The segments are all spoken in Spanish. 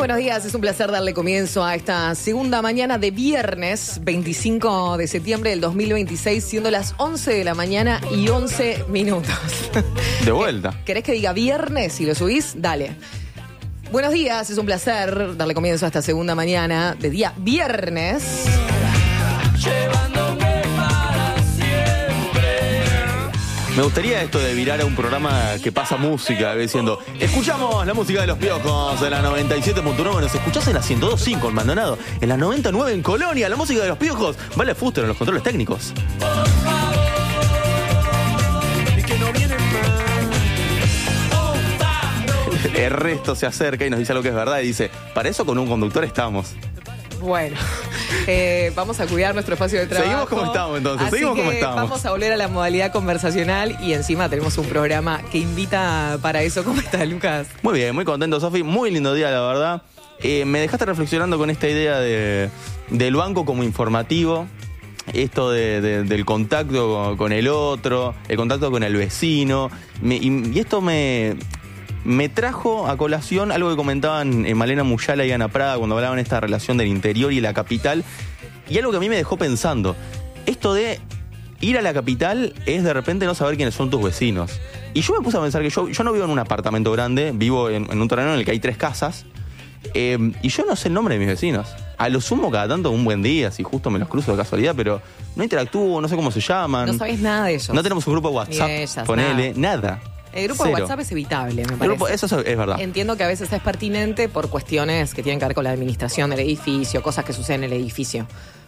buenos días, es un placer darle comienzo a esta segunda mañana de viernes 25 de septiembre del 2026, siendo las 11 de la mañana y 11 minutos. De vuelta. ¿Querés que diga viernes? Si lo subís, dale. Buenos días, es un placer darle comienzo a esta segunda mañana de día viernes. Me gustaría esto de virar a un programa que pasa música, diciendo, escuchamos la música de Los Piojos de la 97.9, nos escuchás en la 102.5 en Maldonado, en la 99 en Colonia, la música de Los Piojos, Vale Fuster en los controles técnicos. El resto se acerca y nos dice algo que es verdad y dice, para eso con un conductor estamos. Bueno, vamos a cuidar nuestro espacio de trabajo. Seguimos como estamos entonces, seguimos como estamos. Vamos a volver a la modalidad conversacional y encima tenemos un programa que invita para eso. ¿Cómo estás, Lucas? Muy bien, muy contento, Sofi, muy lindo día, la verdad. Me dejaste reflexionando con esta idea del banco como informativo, esto del contacto con el otro, el contacto con el vecino, y esto me trajo a colación algo que comentaban Malena Muyala y Ana Prada cuando hablaban de esta relación del interior y la capital, y algo que a mí me dejó pensando. Esto de ir a la capital es de repente no saber quiénes son tus vecinos. Y yo me puse a pensar que yo no vivo en un apartamento grande, vivo en un terreno en el que hay 3 casas, y yo no sé el nombre de mis vecinos. A lo sumo cada tanto un buen día, si justo me los cruzo de casualidad, pero no interactúo, no sé cómo se llaman. No sabés nada de ellos. No tenemos un grupo de WhatsApp, ponele, nada. El grupo Cero. de WhatsApp es evitable, me parece. Eso es verdad. Entiendo que a veces es pertinente por cuestiones que tienen que ver con la administración del edificio, cosas que suceden en el edificio.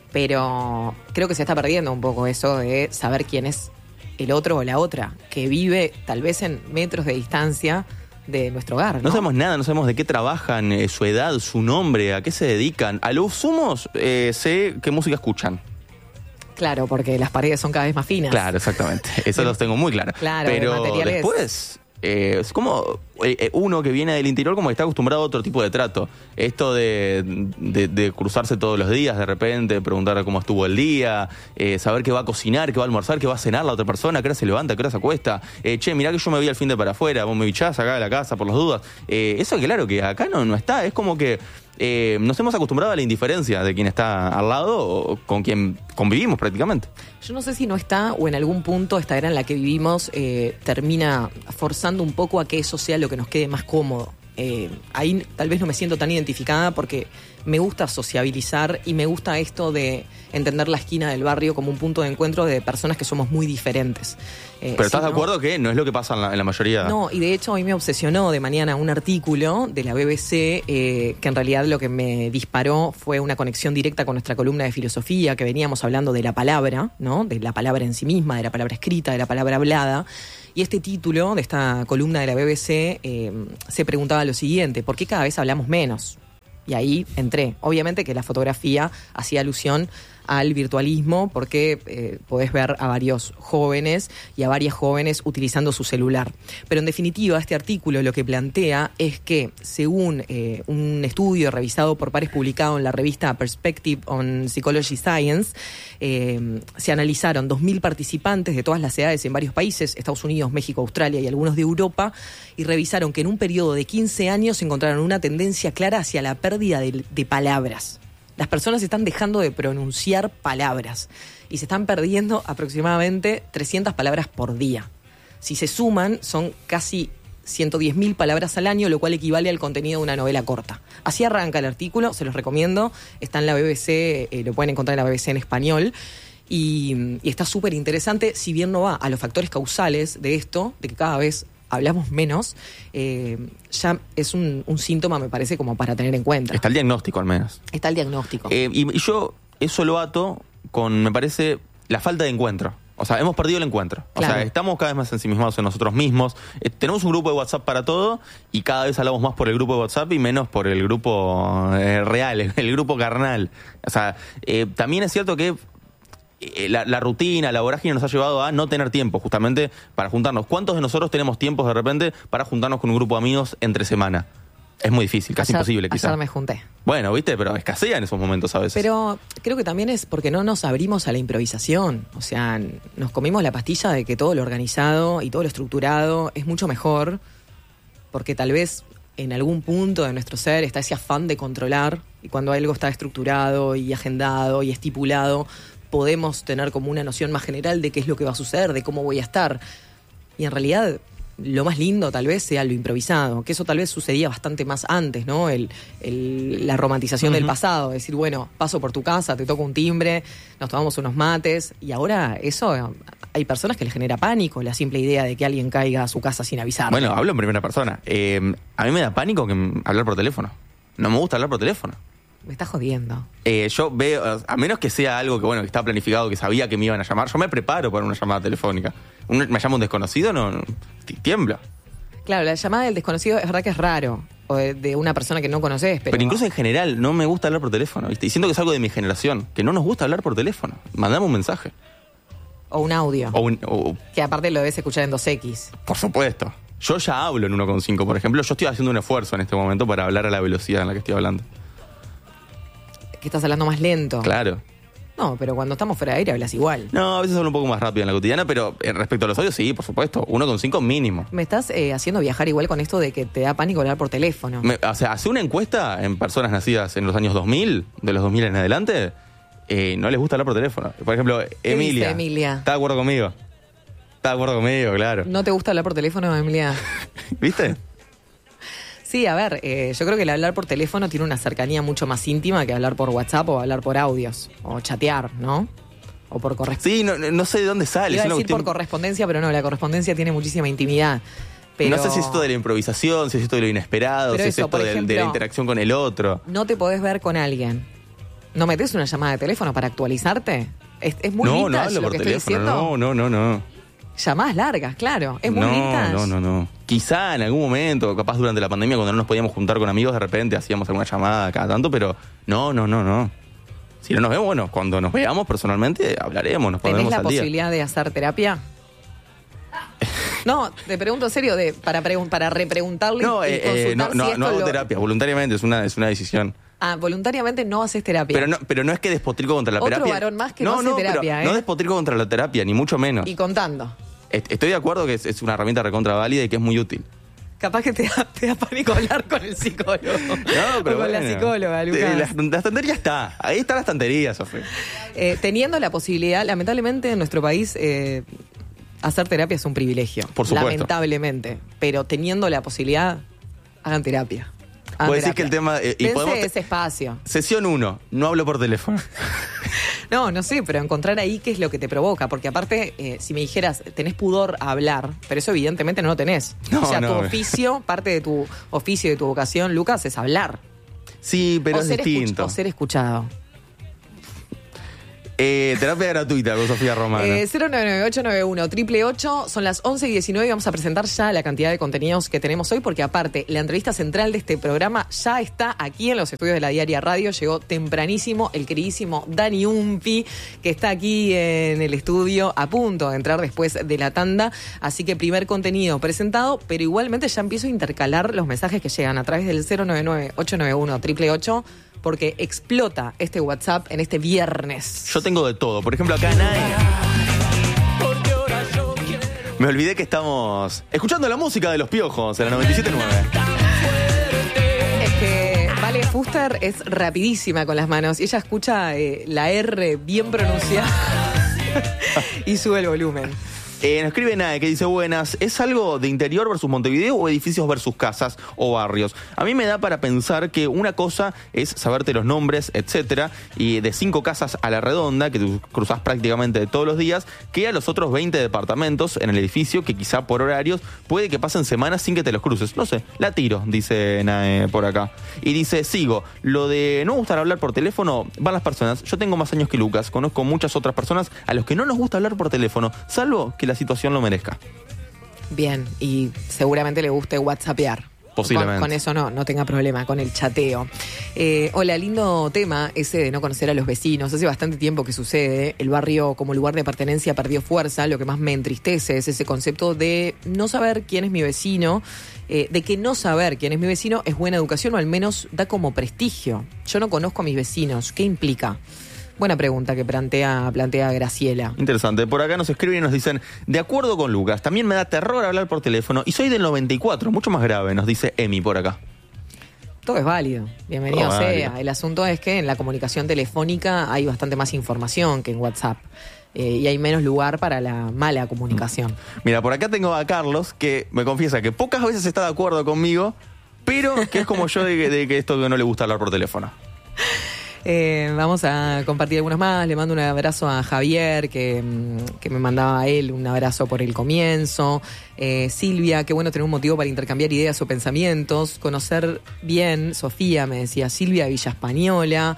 Pero creo que se está perdiendo un poco eso de saber quién es el otro o la otra, que vive tal vez en metros de distancia de nuestro hogar, ¿no? No sabemos nada, no sabemos de qué trabajan, su edad, su nombre, a qué se dedican. A lo sumos sé qué música escuchan. Claro, porque las paredes son cada vez más finas. Claro, exactamente. Eso los tengo muy claro. Claro, pero de después es como uno que viene del interior como que está acostumbrado a otro tipo de trato. Esto de cruzarse todos los días de repente, preguntar cómo estuvo el día, saber qué va a cocinar, qué va a almorzar, qué va a cenar la otra persona, qué hora se levanta, qué hora se acuesta. Che, mirá que yo me voy al fin de para afuera, vos me bichás acá de la casa por las dudas. Eso claro que acá no está, es como que nos hemos acostumbrado a la indiferencia de quien está al lado o con quien convivimos prácticamente. Yo no sé si no está o en algún punto esta era en la que vivimos termina forzando un poco a que eso sea lo que nos quede más cómodo. Ahí tal vez no me siento tan identificada porque me gusta sociabilizar y me gusta esto de entender la esquina del barrio como un punto de encuentro de personas que somos muy diferentes. Pero ¿estás de acuerdo que no es lo que pasa en la mayoría? No, y de hecho a mí me obsesionó de mañana un artículo de la BBC que en realidad lo que me disparó fue una conexión directa con nuestra columna de filosofía, que veníamos hablando de la palabra, ¿no? De la palabra en sí misma, de la palabra escrita, de la palabra hablada. Y este título de esta columna de la BBC se preguntaba lo siguiente: ¿por qué cada vez hablamos menos? Y ahí entré. Obviamente que la fotografía hacía alusión al virtualismo porque podés ver a varios jóvenes y a varias jóvenes utilizando su celular. Pero en definitiva, este artículo lo que plantea es que, según un estudio revisado por pares publicado en la revista Perspective on Psychology Science, se analizaron 2.000 participantes de todas las edades en varios países, Estados Unidos, México, Australia y algunos de Europa, y revisaron que en un periodo de 15 años encontraron una tendencia clara hacia la pérdida de palabras. Las personas están dejando de pronunciar palabras y se están perdiendo aproximadamente 300 palabras por día. Si se suman, son casi 110.000 palabras al año, lo cual equivale al contenido de una novela corta. Así arranca el artículo, se los recomiendo. Está en la BBC, lo pueden encontrar en la BBC en español. Y está súper interesante, si bien no va a los factores causales de esto, de que cada vez hablamos menos, ya es un síntoma, me parece, como para tener en cuenta. Está el diagnóstico, al menos. Está el diagnóstico. Y yo eso lo ato con, me parece, la falta de encuentro. O sea, hemos perdido el encuentro. Claro. O sea, estamos cada vez más ensimismados en nosotros mismos. Tenemos un grupo de WhatsApp para todo y cada vez hablamos más por el grupo de WhatsApp y menos por el grupo real, el grupo carnal. O sea, también es cierto que la rutina, la vorágine nos ha llevado a no tener tiempo justamente para juntarnos. ¿Cuántos de nosotros tenemos tiempos de repente para juntarnos con un grupo de amigos entre semana? Es muy difícil, casi imposible quizás. Ayer me junté. Bueno, viste, pero escasea en esos momentos a veces. Pero creo que también es porque no nos abrimos a la improvisación. O sea, nos comimos la pastilla de que todo lo organizado y todo lo estructurado es mucho mejor, porque tal vez en algún punto de nuestro ser está ese afán de controlar, y cuando algo está estructurado y agendado y estipulado, podemos tener como una noción más general de qué es lo que va a suceder, de cómo voy a estar. Y en realidad lo más lindo tal vez sea lo improvisado, que eso tal vez sucedía bastante más antes, ¿no? La romantización del pasado, decir, bueno, paso por tu casa, te toco un timbre, nos tomamos unos mates, y ahora eso, hay personas que les genera pánico la simple idea de que alguien caiga a su casa sin avisar. Bueno, hablo en primera persona. A mí me da pánico hablar por teléfono. No me gusta hablar por teléfono. Me estás jodiendo. Yo veo, a menos que sea algo que estaba planificado, que sabía que me iban a llamar, yo me preparo para una llamada telefónica. Me llama un desconocido, no tiemblo. Claro, la llamada del desconocido es verdad que es raro, o de una persona que no conoces, pero incluso en general no me gusta hablar por teléfono, ¿viste? Y siento que es algo de mi generación, que no nos gusta hablar por teléfono. Mandame un mensaje. O un audio. Que aparte lo debes escuchar en 2X. Por supuesto. Yo ya hablo en 1.5, por ejemplo. Yo estoy haciendo un esfuerzo en este momento para hablar a la velocidad en la que estoy hablando. Que estás hablando más lento. Claro. No, pero cuando estamos fuera de aire hablas igual. No, a veces hablo un poco más rápido en la cotidiana, pero respecto a los audios, sí, por supuesto. 1.5 mínimo. Me estás haciendo viajar igual con esto de que te da pánico hablar por teléfono. Hace una encuesta en personas nacidas en los años 2000, de los 2000 en adelante, no les gusta hablar por teléfono. Por ejemplo, Emilia. Emilia? ¿Está de acuerdo conmigo? Está de acuerdo conmigo, claro. ¿No te gusta hablar por teléfono, Emilia? ¿Viste? Sí, a ver, yo creo que el hablar por teléfono tiene una cercanía mucho más íntima que hablar por WhatsApp o hablar por audios, o chatear, ¿no? O por correspondencia. Sí, no sé de dónde sale. Iba a decir por correspondencia, pero no, la correspondencia tiene muchísima intimidad. Pero no sé si es esto de la improvisación, si es esto de lo inesperado, si es esto de la interacción con el otro. No te podés ver con alguien. ¿No metés una llamada de teléfono para actualizarte? Es muy vintage no hablo lo por que teléfono, estoy diciendo. No. Llamadas largas, claro. Es muy vintage. No. Quizá en algún momento, capaz durante la pandemia, cuando no nos podíamos juntar con amigos, de repente hacíamos alguna llamada cada tanto, pero no. Si no nos vemos, bueno, cuando nos veamos personalmente, hablaremos, nos pondremos al día. ¿Tenés la posibilidad de hacer terapia? No, te pregunto en serio, para repreguntarle y consultar no hago terapia, voluntariamente, es una decisión. Ah, voluntariamente no haces terapia. Pero no es que despotrico contra la terapia. Otro varón más que no hace terapia, pero no despotrico contra la terapia, ni mucho menos. Y contando. Estoy de acuerdo que es una herramienta recontra válida y que es muy útil. Capaz que te da pánico hablar con el psicólogo. No, pero o con la psicóloga, Lucas. La estantería está. Ahí está la estantería, Sofía. Teniendo la posibilidad, lamentablemente en nuestro país, hacer terapia es un privilegio. Por supuesto. Lamentablemente. Pero teniendo la posibilidad, hagan terapia. Puede decir que el tema... Pense ese espacio. Sesión 1, no hablo por teléfono. No sé, pero encontrar ahí qué es lo que te provoca. Porque aparte, si me dijeras, tenés pudor a hablar, pero eso evidentemente no lo tenés. Tu oficio, parte de tu oficio y de tu vocación, Lucas, es hablar. Sí, pero es distinto. O ser escuchado. Terapia gratuita con Sofía Romano. 099-891-888. Son las 11:19 y vamos a presentar ya la cantidad de contenidos que tenemos hoy, porque aparte, la entrevista central de este programa ya está aquí en los estudios de la Diaria Radio. Llegó tempranísimo el queridísimo Dani Umpi, que está aquí en el estudio a punto de entrar después de la tanda. Así que primer contenido presentado, pero igualmente ya empiezo a intercalar los mensajes que llegan a través del 099-891-888. Porque explota este WhatsApp en este viernes. Yo tengo de todo. Por ejemplo, acá nadie... Me olvidé que estamos escuchando la música de Los Piojos en la 97.9. Es que Vale Fuster es rapidísima con las manos. Y ella escucha la R bien pronunciada y sube el volumen. Nos escribe Nae que dice, buenas, ¿es algo de interior versus Montevideo o edificios versus casas o barrios? A mí me da para pensar que una cosa es saberte los nombres, etcétera, y de 5 casas a la redonda, que tú cruzás prácticamente todos los días, que a los otros 20 departamentos en el edificio, que quizá por horarios puede que pasen semanas sin que te los cruces. No sé, la tiro, dice Nae por acá. Y dice, sigo, lo de no gustar hablar por teléfono, van las personas. Yo tengo más años que Lucas, conozco muchas otras personas a los que no nos gusta hablar por teléfono, salvo que la situación lo merezca. Bien, y seguramente le guste whatsappear. Posiblemente. Con eso no tenga problema, con el chateo. Hola, lindo tema ese de no conocer a los vecinos. Hace bastante tiempo que sucede. El barrio como lugar de pertenencia perdió fuerza. Lo que más me entristece es ese concepto de no saber quién es mi vecino, de que no saber quién es mi vecino es buena educación o al menos da como prestigio. Yo no conozco a mis vecinos. ¿Qué implica? Buena pregunta que plantea Graciela. Interesante. Por acá nos escriben y nos dicen, de acuerdo con Lucas, también me da terror hablar por teléfono y soy del 94, mucho más grave, nos dice Emi por acá. Todo es válido, bienvenido Todo sea. válido. El asunto es que en la comunicación telefónica hay bastante más información que en WhatsApp. Y hay menos lugar para la mala comunicación. Mira, por acá tengo a Carlos que me confiesa que pocas veces está de acuerdo conmigo, pero que es como yo de que esto no le gusta hablar por teléfono. Vamos a compartir algunos más. Le mando un abrazo a Javier, que me mandaba a él un abrazo por el comienzo. Silvia, qué bueno tener un motivo para intercambiar ideas o pensamientos. Conocer bien, Sofía me decía, Silvia Villa Española.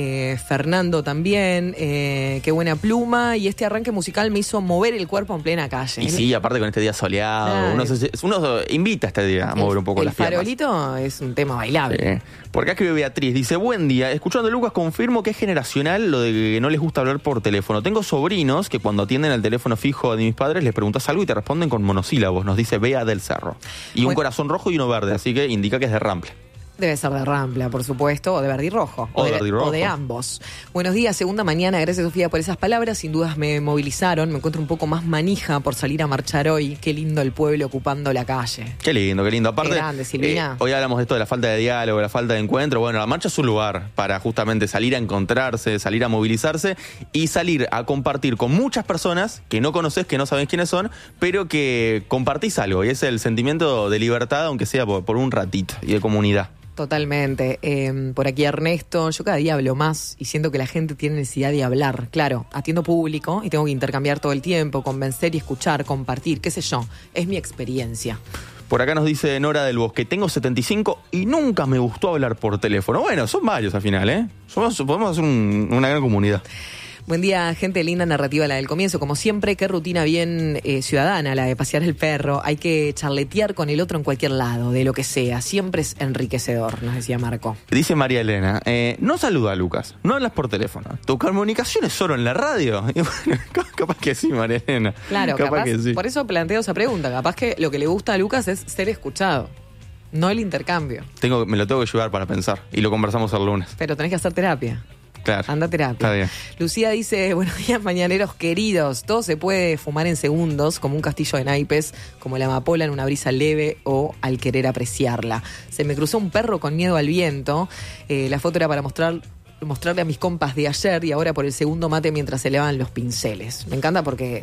Fernando también, qué buena pluma. Y este arranque musical me hizo mover el cuerpo en plena calle. Y sí, aparte con este día soleado, uno invita este día a mover un poco las piernas. El farolito es un tema bailable. Sí. Por acá escribe Beatriz, dice, buen día, escuchando a Lucas confirmo que es generacional lo de que no les gusta hablar por teléfono. Tengo sobrinos que cuando atienden al teléfono fijo de mis padres les preguntas algo y te responden con monosílabos, nos dice Bea del Cerro. Y un corazón rojo y uno verde, así que indica que es de Rampla. Debe ser de Rampla, por supuesto, o de Verdirrojo. O de ambos. Buenos días, segunda mañana. Gracias, Sofía, por esas palabras. Sin dudas me movilizaron. Me encuentro un poco más manija por salir a marchar hoy. Qué lindo el pueblo ocupando la calle. Qué lindo, qué lindo. Aparte, qué grande, Silvina. Hoy hablamos de esto de la falta de diálogo, la falta de encuentro. Bueno, la marcha es un lugar para justamente salir a encontrarse, salir a movilizarse y salir a compartir con muchas personas que no conoces, que no sabes quiénes son, pero que compartís algo. Y es el sentimiento de libertad, aunque sea por un ratito, y de comunidad. Totalmente. Por aquí Ernesto, yo cada día hablo más y siento que la gente tiene necesidad de hablar. Claro, atiendo público y tengo que intercambiar todo el tiempo, convencer y escuchar, compartir, qué sé yo. Es mi experiencia. Por acá nos dice Nora del Bosque, tengo 75 y nunca me gustó hablar por teléfono. Bueno, son varios al final, ¿eh? Podemos hacer una gran comunidad. Buen día, gente linda, narrativa la del comienzo. Como siempre, qué rutina bien ciudadana la de pasear el perro. Hay que charletear con el otro en cualquier lado, de lo que sea. Siempre es enriquecedor, nos decía Marco. Dice María Elena, no saluda a Lucas, no hablas por teléfono. ¿Tu comunicación es solo en la radio? Y bueno, capaz que sí, María Elena. Claro, capaz que sí. Por eso planteo esa pregunta. Capaz que lo que le gusta a Lucas es ser escuchado, no el intercambio. Me lo tengo que llevar para pensar y lo conversamos el lunes. Pero tenés que hacer terapia. Claro. Anda a terapia. Está bien. Lucía dice, buenos días mañaneros queridos, todo se puede fumar en segundos, como un castillo de naipes, como la amapola en una brisa leve o al querer apreciarla. Se me cruzó un perro con miedo al viento, la foto era para mostrarle a mis compas de ayer y ahora por el segundo mate mientras se elevan los pinceles. Me encanta porque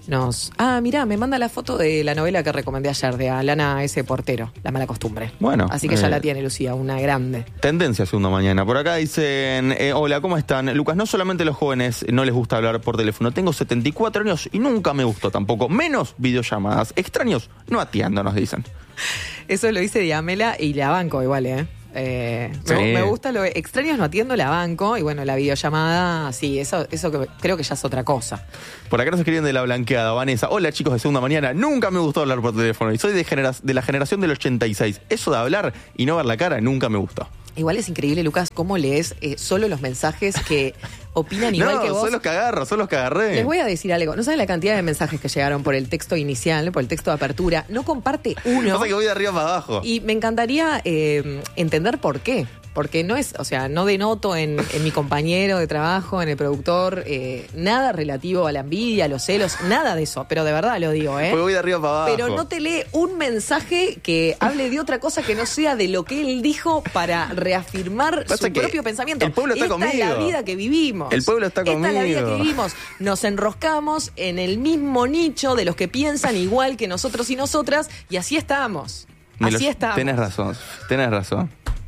mirá, me manda la foto de la novela que recomendé ayer, de Alana S. Portero, La mala costumbre. Bueno. Así que ya la tiene Lucía, una grande. Tendencia segunda mañana. Por acá dicen, hola, ¿cómo están? Lucas, no solamente a los jóvenes no les gusta hablar por teléfono, tengo 74 años y nunca me gustó tampoco, menos videollamadas. Extraños no atiendo, nos dicen. Eso lo dice Diamela y la banco igual, ¿eh? Sí. Me gusta lo extraños, no atiendo, la banco. Y bueno, la videollamada, sí, eso que creo que ya es otra cosa. Por acá nos escriben de La Blanqueada, Vanessa. Hola chicos de segunda mañana, nunca me gustó hablar por teléfono y soy de la generación del 86. Eso de hablar y no ver la cara nunca me gustó. Igual es increíble, Lucas, cómo lees solo los mensajes que opinan igual que vos. Son los que agarré. Les voy a decir algo. No saben la cantidad de mensajes que llegaron por el texto inicial, por el texto de apertura. No comparte uno. Pasa que voy de arriba para abajo. Y me encantaría entender por qué. Porque no es, no denoto en mi compañero de trabajo, en el productor, nada relativo a la envidia, a los celos, nada de eso. Pero de verdad lo digo, ¿eh? Pues voy de arriba para abajo. Pero no te lee un mensaje que hable de otra cosa que no sea de lo que él dijo para reafirmar su propio pensamiento. El pueblo está conmigo. Esta es la vida que vivimos. El pueblo está conmigo. Esta es la vida que vivimos. Nos enroscamos en el mismo nicho de los que piensan igual que nosotros y nosotras, y así estamos. Estamos. Tenés razón.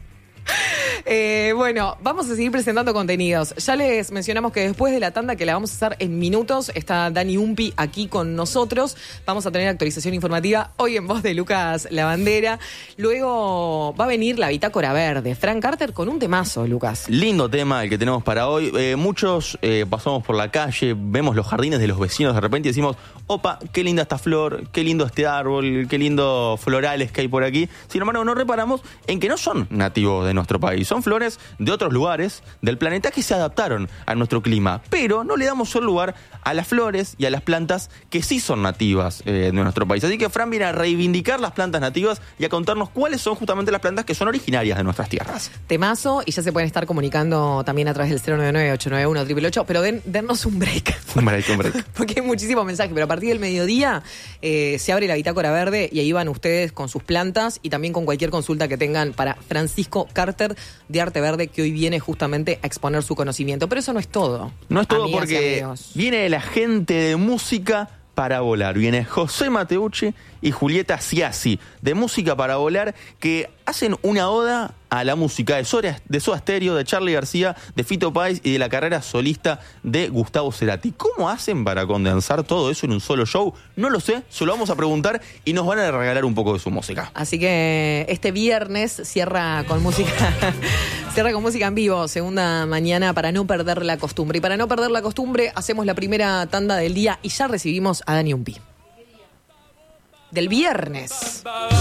Bueno, vamos a seguir presentando contenidos. Ya les mencionamos que después de la tanda, que la vamos a hacer en minutos, está Dani Umpi aquí con nosotros. Vamos a tener actualización informativa hoy en voz de Lucas Lavandera. Luego va a venir la Bitácora Verde, Frank Carter con un temazo, Lucas. Lindo tema el que tenemos para hoy. Muchos pasamos por la calle, vemos los jardines de los vecinos de repente y decimos, opa, qué linda esta flor, qué lindo este árbol, qué lindo florales que hay por aquí. Sin embargo, no reparamos en que no son nativos de nuestro país. Son Son flores de otros lugares del planeta que se adaptaron a nuestro clima, pero no le damos solo lugar a las flores y a las plantas que sí son nativas de nuestro país. Así que Fran viene a reivindicar las plantas nativas y a contarnos cuáles son justamente las plantas que son originarias de nuestras tierras. Temazo, y ya se pueden estar comunicando también a través del 099-891-888, pero dennos un break. Un break. Porque hay muchísimos mensajes, pero a partir del mediodía se abre la bitácora verde y ahí van ustedes con sus plantas y también con cualquier consulta que tengan para Francisco Carter de Arte Verde, que hoy viene justamente a exponer su conocimiento. Pero eso no es todo. No es todo, porque viene la gente de Música para Volar. Viene José Mateucci y Julieta Ciassi de Música para Volar, que hacen una oda a la música de Soda Stereo, de Charly García, de Fito Páez y de la carrera solista de Gustavo Cerati. ¿Cómo hacen para condensar todo eso en un solo show? No lo sé, se lo vamos a preguntar y nos van a regalar un poco de su música. Así que este viernes cierra con música en vivo, segunda mañana, para no perder la costumbre. Y para no perder la costumbre, hacemos la primera tanda del día y ya recibimos a Dani Umpi. Del viernes.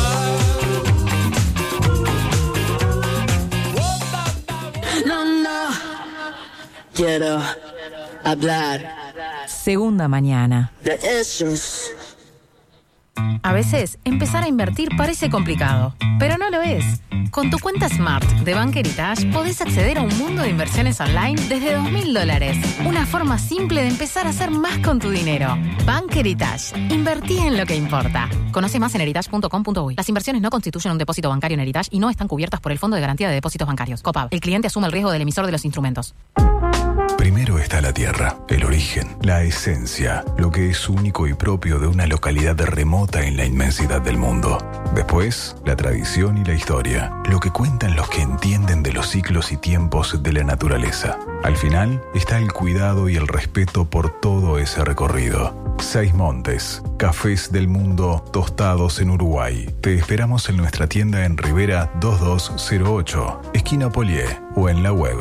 No, quiero hablar. Segunda mañana. De esos. A veces, empezar a invertir parece complicado, pero no lo es. Con tu cuenta Smart de Bank Heritage podés acceder a un mundo de inversiones online desde $2.000. Una forma simple de empezar a hacer más con tu dinero. Bank Heritage. Invertí en lo que importa. Conoce más en heritage.com.uy. Las inversiones no constituyen un depósito bancario en Heritage y no están cubiertas por el Fondo de Garantía de Depósitos Bancarios, COPAB. El cliente asume el riesgo del emisor de los instrumentos. Primero está la tierra, el origen, la esencia, lo que es único y propio de una localidad remota en la inmensidad del mundo. Después, la tradición y la historia, lo que cuentan los que entienden de los ciclos y tiempos de la naturaleza. Al final está el cuidado y el respeto por todo ese recorrido. Seis Montes, cafés del mundo tostados en Uruguay. Te esperamos en nuestra tienda en Rivera 2208, esquina Polié, o en la web.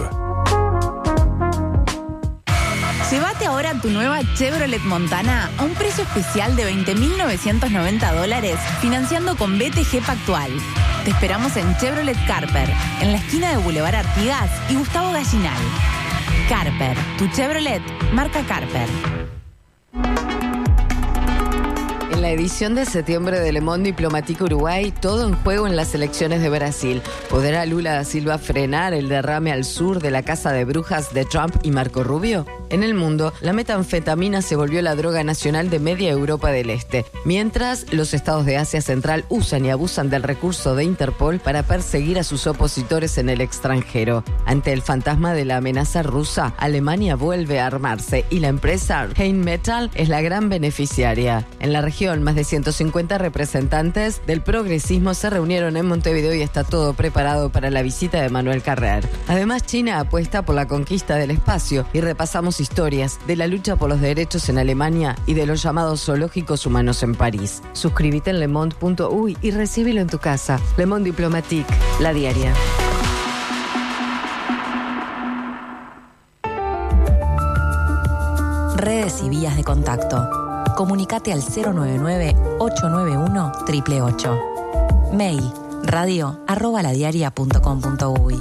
Llévate ahora tu nueva Chevrolet Montana a un precio especial de $20.990, financiando con BTG Pactual. Te esperamos en Chevrolet Carper, en la esquina de Boulevard Artigas y Gustavo Gallinal. Carper, tu Chevrolet, marca Carper. En la edición de septiembre de Le Monde Diplomatique Uruguay, todo en juego en las elecciones de Brasil. ¿Podrá Lula da Silva frenar el derrame al sur de la casa de brujas de Trump y Marco Rubio? En el mundo, la metanfetamina se volvió la droga nacional de media Europa del Este, mientras los estados de Asia Central usan y abusan del recurso de Interpol para perseguir a sus opositores en el extranjero. Ante el fantasma de la amenaza rusa, Alemania vuelve a armarse y la empresa Rheinmetall es la gran beneficiaria. En la región, más de 150 representantes del progresismo se reunieron en Montevideo y está todo preparado para la visita de Manuel Carrer. Además, China apuesta por la conquista del espacio y repasamos historias de la lucha por los derechos en Alemania y de los llamados zoológicos humanos en París. Suscríbete en lemonde.uy y recíbelo en tu casa. Le Monde Diplomatique, la diaria. Redes y vías de contacto. Comunicate al 099-891-888. Mail radio@ladiaria.com.uy.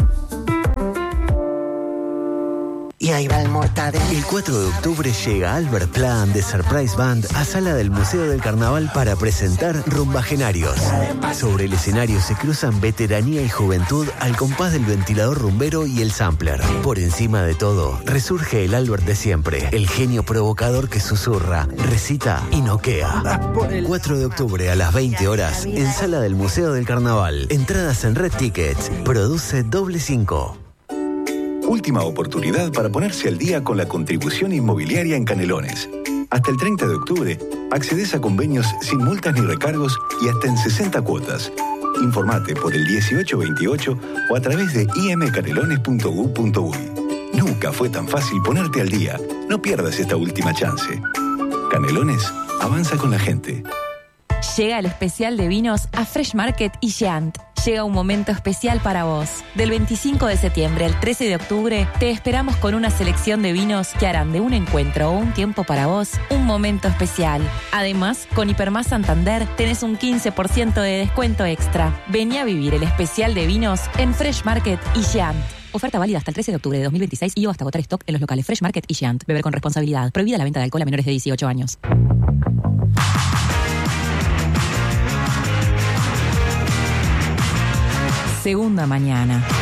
Y ahí va el mortadelo. El 4 de octubre llega Albert Plan de Surprise Band a Sala del Museo del Carnaval para presentar Rumbagenarios. Sobre el escenario se cruzan veteranía y juventud al compás del ventilador rumbero y el sampler. Por encima de todo, resurge el Albert de siempre, el genio provocador que susurra, recita y noquea. 4 de octubre a las 20 horas en Sala del Museo del Carnaval. Entradas en Red Tickets. Produce Doble 5. Última oportunidad para ponerse al día con la contribución inmobiliaria en Canelones. Hasta el 30 de octubre, accedes a convenios sin multas ni recargos y hasta en 60 cuotas. Informate por el 1828 o a través de imcanelones.gu.uy. Nunca fue tan fácil ponerte al día. No pierdas esta última chance. Canelones, avanza con la gente. Llega el especial de vinos a Fresh Market y Giant. llega un momento especial para vos. Del 25 de septiembre al 13 de octubre, te esperamos con una selección de vinos que harán de un encuentro o un tiempo para vos un momento especial. Además, con Hipermás Santander tenés un 15% de descuento extra. Vení a vivir el especial de vinos en Fresh Market y Giant. Oferta válida hasta el 13 de octubre de 2026 y o hasta agotar stock en los locales Fresh Market y Giant. Beber con responsabilidad. Prohibida la venta de alcohol a menores de 18 años. Segunda mañana.